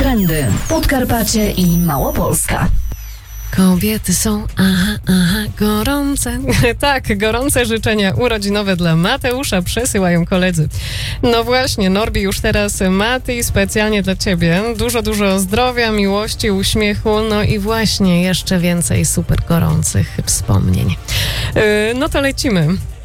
trendy, Podkarpacie i Małopolska. Kobiety są, gorące. Tak, gorące życzenia urodzinowe dla Mateusza przesyłają koledzy. No właśnie, Norbi, już teraz Mati, specjalnie dla ciebie. Dużo zdrowia, miłości, uśmiechu, no i właśnie jeszcze więcej super gorących wspomnień. No to lecimy.